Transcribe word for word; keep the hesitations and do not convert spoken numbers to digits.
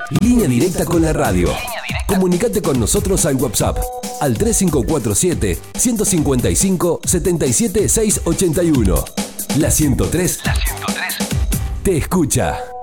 Línea directa con la radio. Comunicate con nosotros al WhatsApp al tres cinco cuatro siete, uno cinco cinco, siete siete seis ocho uno. La ciento tres, la ciento tres te escucha.